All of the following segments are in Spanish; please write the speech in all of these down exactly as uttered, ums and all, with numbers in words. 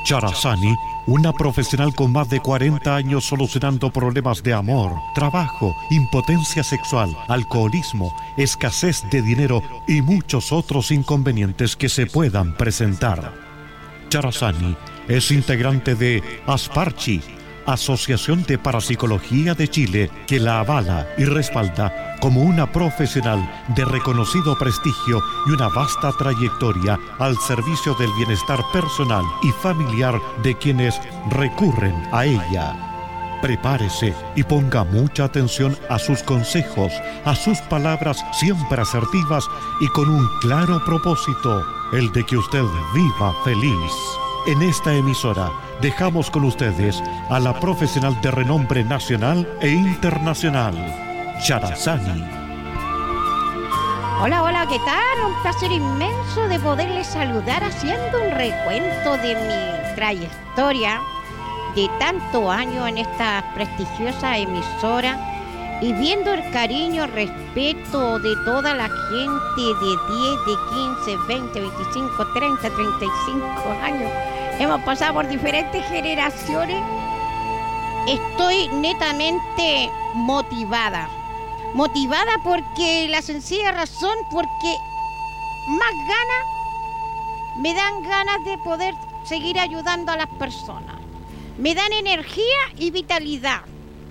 Charazani, una profesional con más de cuarenta años solucionando problemas de amor, trabajo, impotencia sexual, alcoholismo, escasez de dinero y muchos otros inconvenientes que se puedan presentar. Charazani es integrante de Asparchi, Asociación de Parapsicología de Chile, que la avala y respalda como una profesional de reconocido prestigio y una vasta trayectoria al servicio del bienestar personal y familiar de quienes recurren a ella. Prepárese y ponga mucha atención a sus consejos, a sus palabras siempre asertivas y con un claro propósito, el de que usted viva feliz. En esta emisora dejamos con ustedes a la profesional de renombre nacional e internacional, Charazani. Hola, hola, ¿qué tal? Un placer inmenso de poderles saludar haciendo un recuento de mi trayectoria de tanto año en esta prestigiosa emisora y viendo el cariño, respeto de toda la gente de diez, de quince, veinte, veinticinco, treinta, treinta y cinco años. Hemos pasado por diferentes generaciones. Estoy netamente motivada. Motivada porque la sencilla razón, porque más ganas, me dan ganas de poder seguir ayudando a las personas. Me dan energía y vitalidad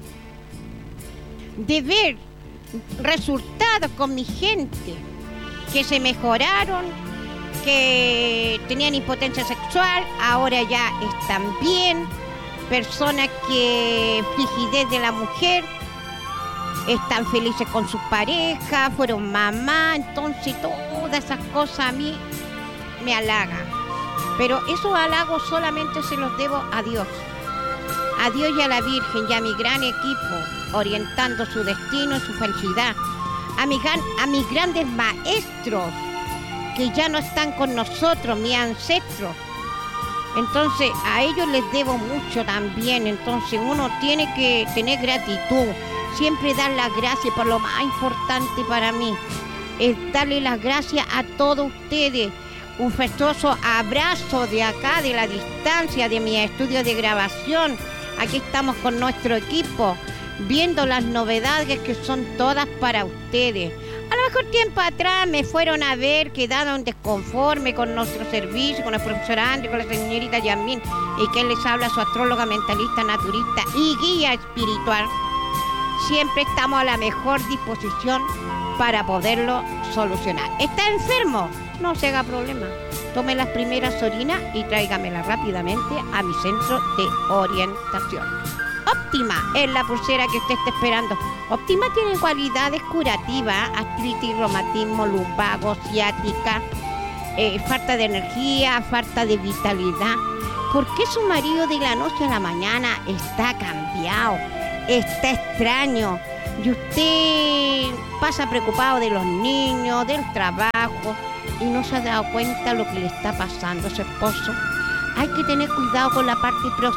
de ver resultados con mi gente que se mejoraron, que tenían impotencia sexual, ahora ya están bien, personas que frigidez de la mujer, están felices con su pareja, fueron mamá, entonces todas esas cosas a mí me halagan. Pero esos halagos solamente se los debo a Dios, a Dios y a la Virgen y a mi gran equipo, orientando su destino y su felicidad, a, mi gran, a mis grandes maestros, que ya no están con nosotros, mis ancestros. Entonces a ellos les debo mucho también. Entonces uno tiene que tener gratitud, siempre dar las gracias. Por lo más importante para mí es darle las gracias a todos ustedes. Un festoso abrazo de acá, de la distancia, de mi estudio de grabación. Aquí estamos con nuestro equipo, viendo las novedades que son todas para ustedes. A lo mejor tiempo atrás me fueron a ver, quedaron desconformes con nuestro servicio, con el profesor Andrés, con la señorita Yasmín, y que les habla su astróloga, mentalista, naturista y guía espiritual. Siempre estamos a la mejor disposición para poderlo solucionar. ¿Está enfermo? No se haga problema. Tome las primeras orinas y tráigamelas rápidamente a mi centro de orientación. Óptima es la pulsera que usted está esperando. Óptima tiene cualidades curativas, artritis, reumatismo, lumbago, ciática, eh, falta de energía, falta de vitalidad. ¿Por qué su marido de la noche a la mañana está cambiado? Está extraño. Y usted pasa preocupado de los niños, del trabajo, y no se ha dado cuenta lo que le está pasando a su esposo. Hay que tener cuidado con la parte